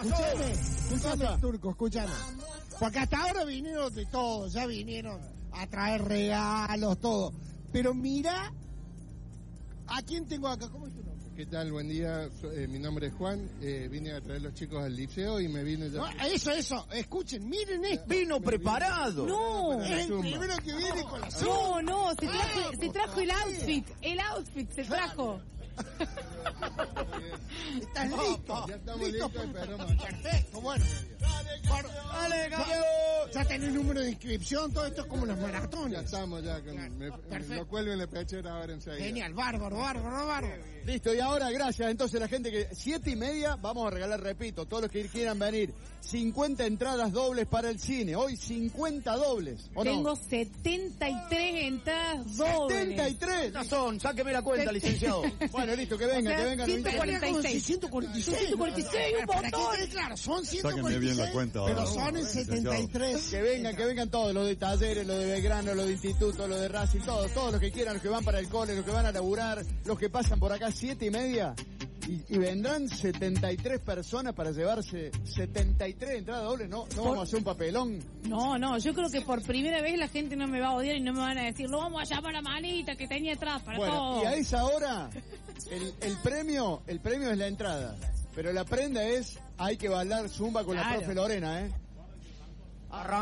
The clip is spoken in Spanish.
Escuchame, Turco, escuchame. Porque hasta ahora vinieron de todo, ya vinieron a traer regalos, todo. Pero mira, ¿a quién tengo acá? ¿Cómo es tu nombre? ¿Qué tal? Buen día. Mi nombre es Juan. Vine a traer los chicos al liceo y me vine ya. No, eso. Escuchen, miren esto. Vino preparado. No. Es el primero que viene con la zumba. No, se trajo el outfit. El outfit se trajo. ¿Estás listo? Ya estamos listos, esperamos. Perfecto, bueno. Dale, campeón. Ya tenés número de inscripción, todo esto es como los maratones. Ya estamos ya. Lo cuelgo en la pechera ahora enseguida. Genial, bárbaro. Listo, y ahora, gracias. Entonces, la gente que 7:30 vamos a regalar, repito, todos los que quieran venir, 50 entradas dobles para el cine. Hoy 50 dobles. ¿O Tengo no? 73 entradas dobles. 73. Ya son, sáqueme la cuenta, licenciado. Bueno, listo, que vengan, O sea, que vengan. 146. 146, un montón. Claro, son 146. Sáquenme bien la cuenta ahora, pero son en licenciado. 73. Que vengan todos, los de talleres, los de Belgrano, los de instituto, los de Racing, todos los que quieran, los que van para el cole, los que van a laburar, los que pasan por acá 7:30 y vendrán 73 personas para llevarse 73 entradas dobles. No vamos a hacer un papelón. No, yo creo que por primera vez la gente no me va a odiar y no me van a decir, lo vamos a llamar a Manita que tenía atrás para todo. Y a esa hora el premio es la entrada, pero la prenda es hay que bailar zumba con la profe Lorena,